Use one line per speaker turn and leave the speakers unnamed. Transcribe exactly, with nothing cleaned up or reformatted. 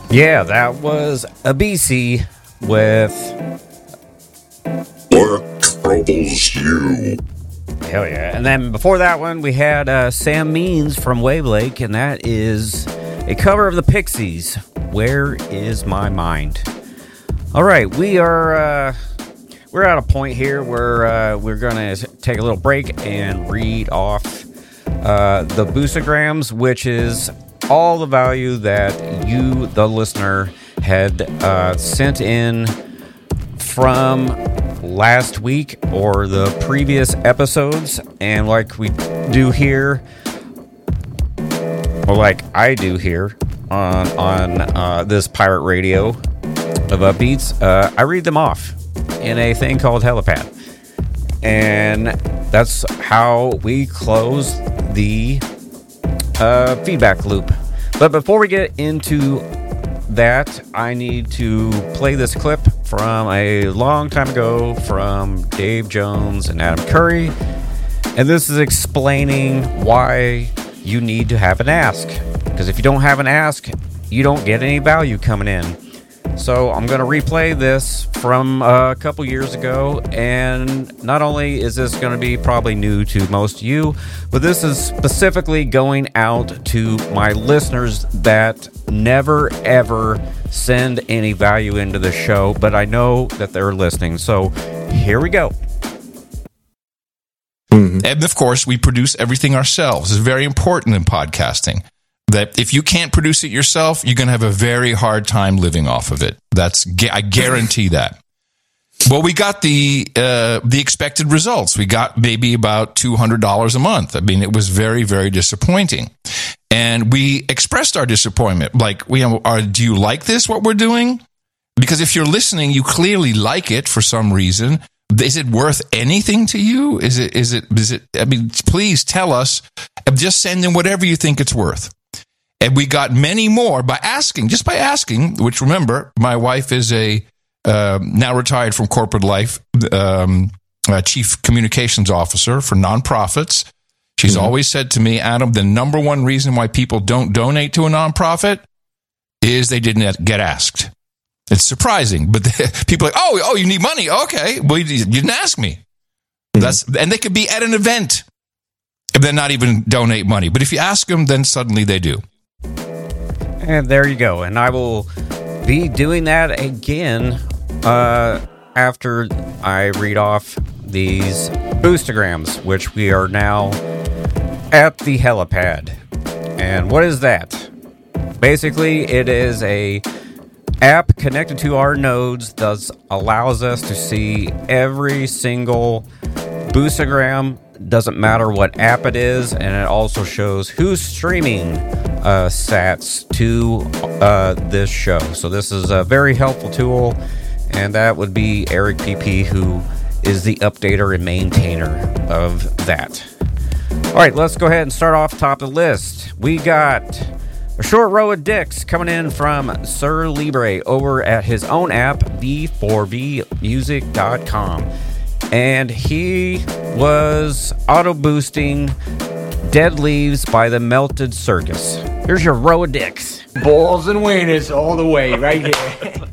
Yeah, that was a B C with
What troubles you?
hell yeah. And then before that one, we had uh, Sam Means from Wave Lake, and that is a cover of the Pixies, Where Is My Mind? All right, we are uh, we're at a point here where uh, we're going to take a little break and read off uh, the Boostagrams, which is all the value that you, the listener, had uh, sent in from last week or the previous episodes. And like we do here, or like I do here on on uh, this pirate radio of Upbeats, uh, I read them off in a thing called Helipad, and that's how we close the uh, feedback loop. But before we get into that, I need to play this clip from a long time ago from Dave Jones and Adam Curry, and this is explaining why you need to have an ask, because if you don't have an ask, you don't get any value coming in. So I'm going to replay this from a couple years ago, and not only is this going to be probably new to most of you, but this is specifically going out to my listeners that never ever send any value into the show, but I know that they're listening. So here we go.
Mm-hmm. And of course, we produce everything ourselves. It's very important in podcasting that if you can't produce it yourself, you're going to have a very hard time living off of it. That's I guarantee that. Well, we got the uh, the expected results. We got maybe about two hundred dollars a month. I mean, it was very, very disappointing. And we expressed our disappointment. Like, we are, do you like this, what we're doing? Because if you're listening, you clearly like it for some reason. Is it worth anything to you? Is it, is it, is it, I mean, please tell us. Just send in whatever you think it's worth. And we got many more by asking, just by asking, which remember, my wife is a, uh, now retired from corporate life, um, uh, chief communications officer for nonprofits. She's mm-hmm. always said to me, Adam, the number one reason why people don't donate to a nonprofit is they didn't get asked. It's surprising, but the, people are like, oh, oh, you need money. Okay. Well, you didn't ask me. Mm-hmm. That's, and they could be at an event and then not even donate money. But if you ask them, then suddenly they do.
And there you go. And I will be doing that again uh, after I read off these Boostagrams, which we are now at the Helipad. And what is that? Basically, it is a app connected to our nodes that allows us to see every single Boostagram. Doesn't matter what app it is, and it also shows who's streaming uh, sats to uh, this show. So this is a very helpful tool, and that would be Eric P P, who is the updater and maintainer of that. All right, let's go ahead and start off top of the list. We got a short row of dicks coming in from Sir Libre over at his own app, v four v music dot com. And he was auto-boosting Dead Leaves by the Melted Circus. Here's your row of dicks.
Balls and wieners all the way, right here.